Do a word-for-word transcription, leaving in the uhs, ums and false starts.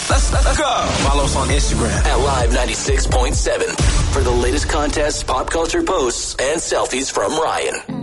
Let's, let's go. Follow us on Instagram at Live ninety-six point seven for the latest contests, pop culture posts, and selfies from Ryan.